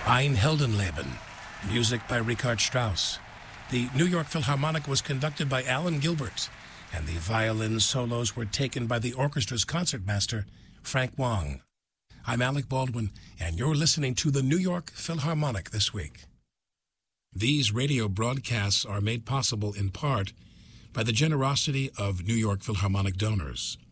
Ein Heldenleben, music by Richard Strauss. The New York Philharmonic was conducted by Alan Gilbert, and the violin solos were taken by the orchestra's concertmaster, Frank Wong. I'm Alec Baldwin, and you're listening to the New York Philharmonic this week. These radio broadcasts are made possible in part by the generosity of New York Philharmonic donors.